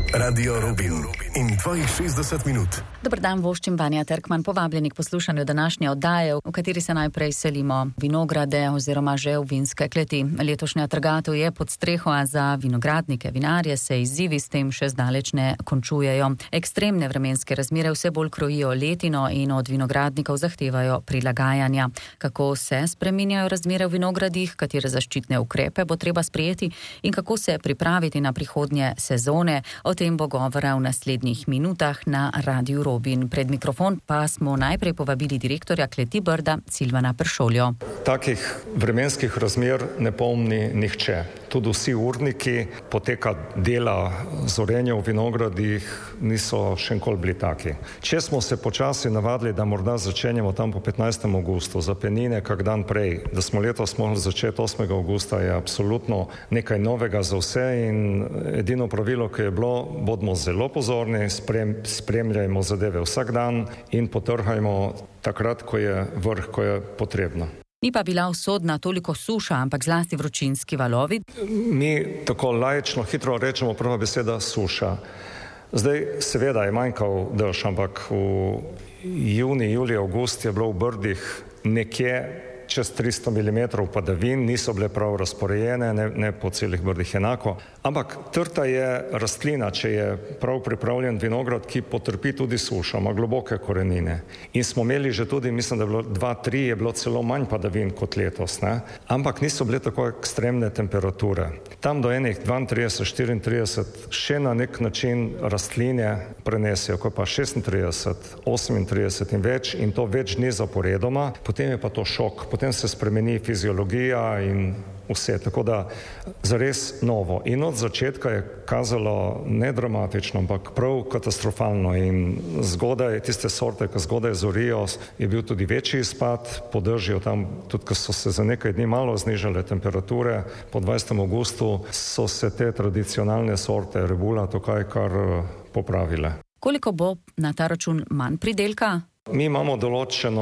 Radio Rubin in tvojih 60 minut. Dober dan, voščim Vanja Terkman, povabljeni k poslušanju današnje oddaje, v kateri se najprej selimo vinograde oziroma že v vinske kleti. Letošnja trgatev je pod streho, a za vinogradnike, vinarje se izzivi s tem še zdaleč ne končujejo. Ekstremne vremenske razmere vse bolj krojijo letino in od vinogradnikov zahtevajo prilagajanja. Kako se spreminjajo razmere v vinogradih, katere zaščitne ukrepe bo treba sprejeti in kako se pripraviti na prihodnje sezone, o tem bo govora v naslednjih minutah na Radiu Rubin. Pred mikrofon pa smo najprej povabili direktorja kleti Brda Silvana Peršoljo. Takih vremenskih razmer ne pomni nihče. Tudi vsi urniki poteka dela zorenja v vinogradih niso še nikoli bili taki. Če smo se počasi navadili, da morda začenjamo tam po 15. augustu, za Penine kak dan prej, da smo letos mogli začeti 8. augusta, je absolutno nekaj novega za vse in edino pravilo, ki je bilo, bodimo zelo pozorni, spremljajmo zadeve vsak dan in potrhajmo takrat, ko je vrh, ko je potrebno. Ni pa bila usodna toliko suša, ampak zlasti vročinski valovi. Mi tako laično hitro rečemo prva beseda suša. Zdaj seveda je manjkal dež, ampak v juni, juli, avgust je bilo v Brdih nekje čez 300 mm padavin, niso bile prav razporejene, ne po celih Brdih enako. Ampak trta je rastlina, če je prav pripravljen vinograd, ki potrpi tudi sušo, ima globoke korenine. In smo imeli že tudi, mislim, da je bilo 2-3, je bilo celo manj padavin kot letos, ne? Ampak niso bile tako ekstremne temperature. Tam do enih 32-34 še na nek način rastline prenesijo, ko pa 36, 38 in več, in to več dni zaporedoma, potem je pa to šok, potem se spremeni fiziologija in vse, tako da zares novo. In od začetka je kazalo ne dramatično, ampak prav katastrofalno in zgodaj, tiste sorte, ki zgodaj zorijo, je bil tudi večji izpad, podržijo tam, tudi ko so se za nekaj dni malo znižale temperature, po 20. augustu so se te tradicionalne sorte rebula tukaj kar popravile. Koliko bo na ta račun manj pridelka? Mi imamo določeno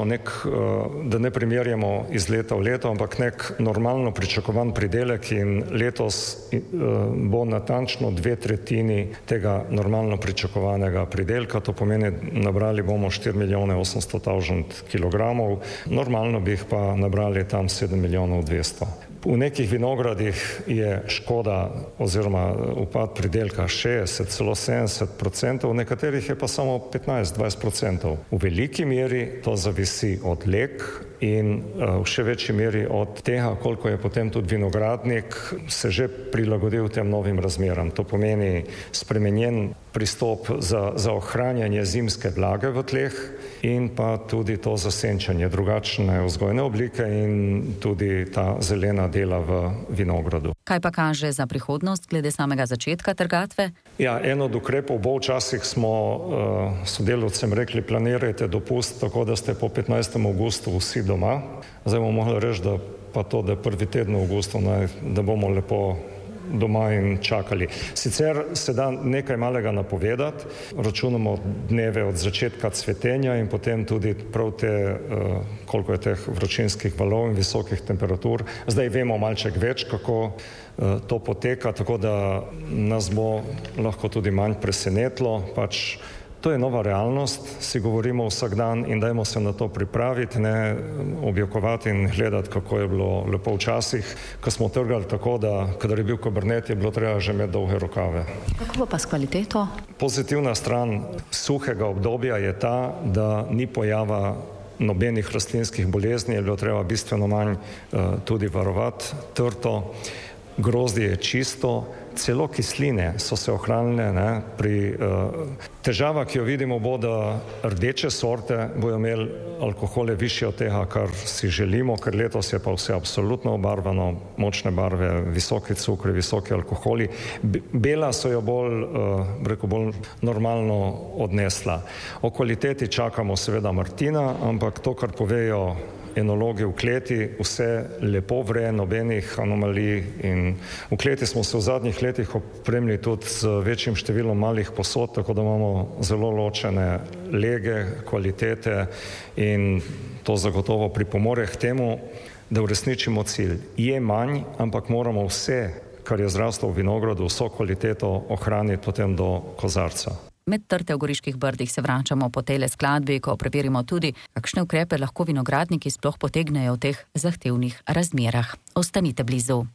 da ne primerjamo iz leta v leto, ampak nek normalno pričakovan pridelek in letos bo natančno 2/3 tega normalno pričakovanega pridelka, to pomeni, nabrali bomo 4 milijone 800 tisoč kilogramov, normalno bi jih pa nabrali tam 7 milijonov 200. V nekih vinogradih je škoda oziroma upad pridelka 60, celo 70%, v nekaterih je pa samo 15-20%. V veliki meri to zavisi od leg in v še večji meri od tega, koliko je potem tudi vinogradnik se že prilagodil tem novim razmeram. To pomeni spremenjen pristop za ohranjanje zimske vlage v tleh in pa tudi to zasenčanje, drugačne vzgojne oblike in tudi ta zelena dela v vinogradu. Kaj pa kaže za prihodnost glede samega začetka trgatve? Ja, en od ukrepov bo, včasih smo sodelavcem rekli, planirajte dopust tako, da ste po 15. augustu vsi doma. Zdaj bomo mogli reči, da pa to, da prvi teden augusta, da bomo lepo doma in čakali. Sicer se da nekaj malega napovedati, računamo dneve od začetka cvetenja in potem tudi prav te, koliko je teh vročinskih valov in visokih temperatur. Zdaj vemo malček več, kako to poteka, tako da nas bo lahko tudi manj presenetilo, pač to je nova realnost, si govorimo vsak dan in dajmo se na to pripraviti, ne objokovati in gledati, kako je bilo lepo včasih, ko smo trgali tako, da kadar je bil kabernet, je bilo treba že imeti dolge rokave. Kako bo pa s kvaliteto? Pozitivna stran suhega obdobja je ta, da ni pojava nobenih rastlinskih bolezni, je bilo treba bistveno manj tudi varovati trto. Grozdje je čisto, celo kisline so se ohranile, ne, težava, ki jo vidimo, bo, da rdeče sorte bojo imeli alkohole višje od tega, kar si želimo, ker letos je pa vse absolutno obarvano, močne barve, visoki cukri, visoki alkoholi. Bela so jo bolj normalno odnesla. O kvaliteti čakamo seveda Martina, ampak to, kar povejo enologi v kleti, vse lepo vre, nobenih anomalij in v kleti smo se v zadnjih letih opremili tudi z večjim številom malih posod, tako da imamo zelo ločene lege, kvalitete in to zagotovo pripomore k temu, da uresničimo cilj. Je manj, ampak moramo vse kar je zraslo v vinogradu, vso kvaliteto ohraniti potem do kozarca. Med trte v Goriških brdih se vračamo po tejle skladbi, ko preverimo tudi, kakšne ukrepe lahko vinogradniki sploh potegnejo v teh zahtevnih razmerah. Ostanite blizu.